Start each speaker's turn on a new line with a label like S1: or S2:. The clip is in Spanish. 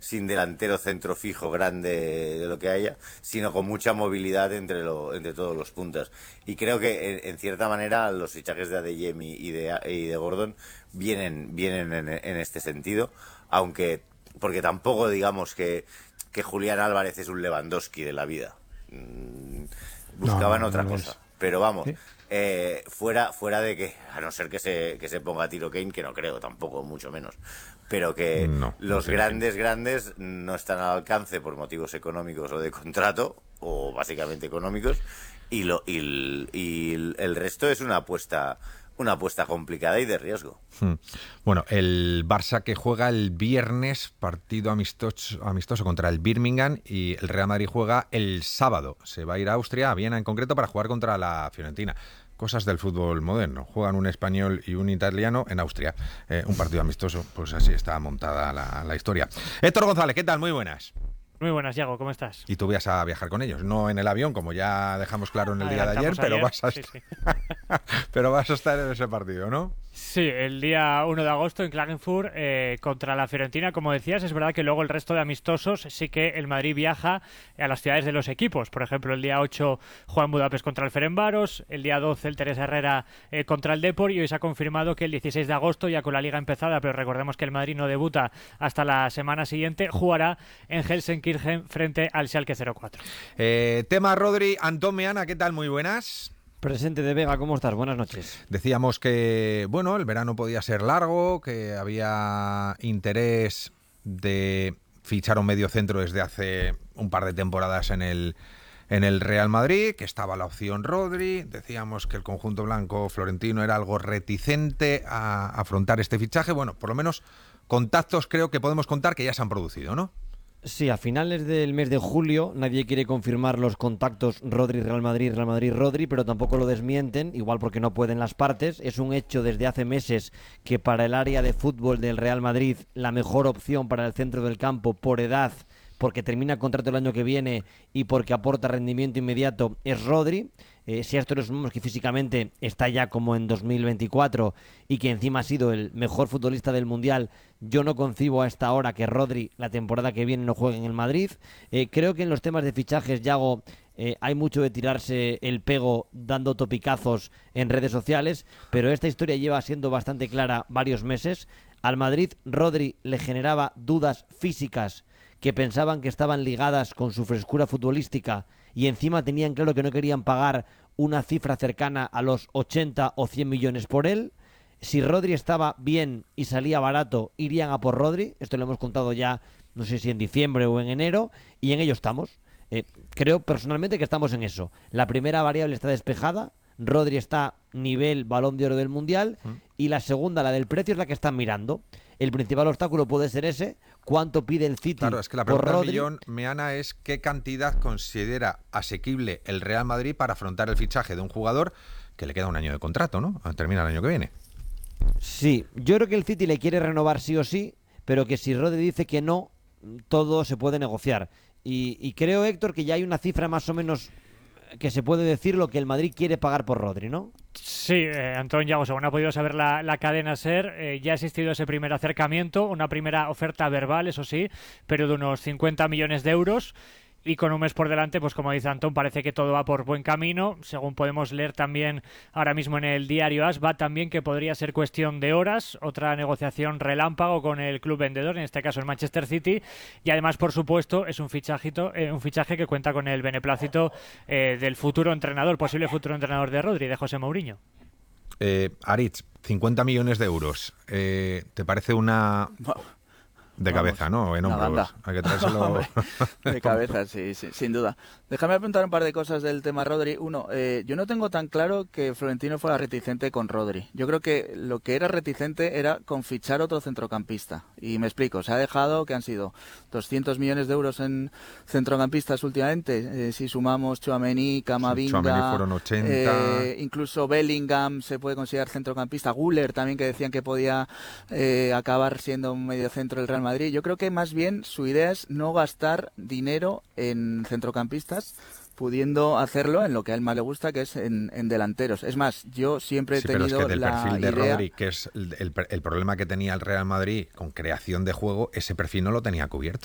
S1: sin delantero centro fijo grande de lo que haya, sino con mucha movilidad entre todos los puntas. Y creo que en cierta manera los fichajes de Adeyemi y de Gordon vienen en este sentido, aunque porque tampoco digamos que Julián Álvarez es un Lewandowski de la vida. Buscaban
S2: No,
S1: otra
S2: no
S1: cosa.
S2: es.
S1: Pero vamos,
S2: Sí.
S1: fuera de que, a no ser que se ponga a tiro Kane, que no creo tampoco, mucho menos, pero que
S3: No, no
S1: los
S3: sé.
S1: grandes no están al alcance por motivos económicos o de contrato, o básicamente económicos, y el resto es una apuesta complicada y de riesgo.
S3: Bueno, el Barça que juega el viernes, partido amistoso contra el Birmingham, y el Real Madrid juega el sábado. Se va a ir a Austria, a Viena en concreto, para jugar contra la Fiorentina. Cosas del fútbol moderno. Juegan un español y un italiano en Austria. Un partido amistoso, pues así está montada la historia. Héctor González, ¿qué tal? Muy buenas.
S4: Muy buenas, Yago, ¿cómo estás?
S3: Y tú vas a viajar con ellos, no en el avión, como ya dejamos claro en el día de ayer,
S4: Adelantamos
S3: pero
S4: ayer,
S3: pero vas a estar en ese partido, ¿no?
S4: Sí, el día 1 de agosto en Klagenfurt contra la Fiorentina, como decías. Es verdad que luego el resto de amistosos sí que el Madrid viaja a las ciudades de los equipos. Por ejemplo, el día 8 juega en Budapest contra el Ferencváros, el día 12 el Teresa Herrera contra el Depor, y hoy se ha confirmado que el 16 de agosto, ya con la liga empezada, pero recordemos que el Madrid no debuta hasta la semana siguiente, jugará en Helsenkirchen frente al Schalke 04.
S3: Tema Rodri, Antón Meana, ¿qué tal? Muy buenas.
S2: Presente de Vega, ¿cómo estás? Buenas noches.
S3: Decíamos que, bueno, el verano podía ser largo, que había interés de fichar un mediocentro desde hace un par de temporadas en el Real Madrid, que estaba la opción Rodri. Decíamos que el conjunto blanco florentino era algo reticente a afrontar este fichaje. Bueno, por lo menos contactos creo que podemos contar que ya se han producido, ¿no?
S2: Sí, a finales del mes de julio nadie quiere confirmar los contactos Rodri-Real Madrid, Real Madrid-Rodri, pero tampoco lo desmienten, igual porque no pueden las partes. Es un hecho desde hace meses que para el área de fútbol del Real Madrid la mejor opción para el centro del campo por edad, porque termina contrato el año que viene y porque aporta rendimiento inmediato, es Rodri. Si a esto le sumamos que físicamente está ya como en 2024 y que encima ha sido el mejor futbolista del Mundial, yo no concibo a esta hora que Rodri la temporada que viene no juegue en el Madrid. Creo que en los temas de fichajes, Yago, hay mucho de tirarse el pego dando topicazos en redes sociales, pero esta historia lleva siendo bastante clara varios meses. Al Madrid, Rodri le generaba dudas físicas que pensaban que estaban ligadas con su frescura futbolística, y encima tenían claro que no querían pagar una cifra cercana a los 80 o 100 millones por él. Si Rodri estaba bien y salía barato, irían a por Rodri. Esto lo hemos contado ya, no sé si en diciembre o en enero, y en ello estamos. Creo personalmente que estamos en eso. La primera variable está despejada. Rodri está nivel Balón de Oro del Mundial, y la segunda, la del precio, es la que están mirando. El principal obstáculo puede ser ese. ¿Cuánto pide el City?
S3: Claro, es que la
S2: por
S3: pregunta del
S2: Rodri?
S3: millón, Meana, es qué cantidad considera asequible el Real Madrid para afrontar el fichaje de un jugador que le queda un año de contrato, ¿no? Termina el año que viene.
S2: Sí, yo creo que el City le quiere renovar sí o sí, pero que si Rodri dice que no, todo se puede negociar. Y creo, Héctor, que ya hay una cifra más o menos que se puede decir lo que el Madrid quiere pagar por Rodri, ¿no?
S4: Sí, Antón, Yago, según ha podido saber la cadena SER, ya ha existido ese primer acercamiento, una primera oferta verbal, eso sí, pero de unos 50 millones de euros. Y con un mes por delante, pues como dice Antón, parece que todo va por buen camino. Según podemos leer también ahora mismo en el diario AS, va también que podría ser cuestión de horas, otra negociación relámpago con el club vendedor, en este caso el Manchester City. Y además, por supuesto, es un fichaje que cuenta con el beneplácito del futuro entrenador, posible futuro entrenador de Rodri, de José Mourinho.
S3: Aritz, 50 millones de euros. ¿Te parece una... De cabeza, ¿no? En hombros. Hay que traérselo.
S5: Hombre, de cabeza, sí, sin duda. Déjame apuntar un par de cosas del tema Rodri. Uno, yo no tengo tan claro que Florentino fuera reticente con Rodri. Yo creo que lo que era reticente era con fichar otro centrocampista. Y me explico, se ha dejado que han sido 200 millones de euros en centrocampistas últimamente. Si sumamos Tchouaméni, Camavinga,
S3: Tchouaméni fueron 80.
S5: Incluso Bellingham se puede considerar centrocampista. Güler también, que decían que podía acabar siendo un mediocentro del Real Madrid. Yo creo que más bien su idea es no gastar dinero en centrocampistas, pudiendo hacerlo en lo que a él más le gusta, que es en delanteros. Es más, yo siempre he tenido
S3: pero es que del perfil de
S5: idea...
S3: Rodri, que es el problema que tenía el Real Madrid con creación de juego, ese perfil no lo tenía cubierto.